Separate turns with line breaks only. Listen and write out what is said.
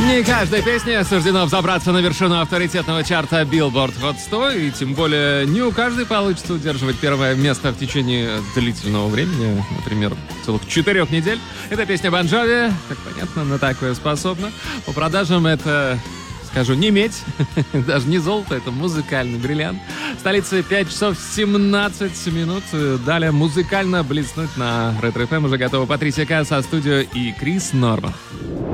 Не каждой песне суждено взобраться на вершину авторитетного чарта Billboard Hot 100, и тем более не у каждой получится удерживать первое место в течение длительного времени, например, целых 4 недель. Это песня Bon Jovi, как понятно, на такое способна. По продажам это, скажу, не медь, даже не золото, это музыкальный бриллиант. В столице 5 часов 17 минут. Далее музыкально блеснуть на Ретро FM уже готова Патрисия К со студио и Крис Норман.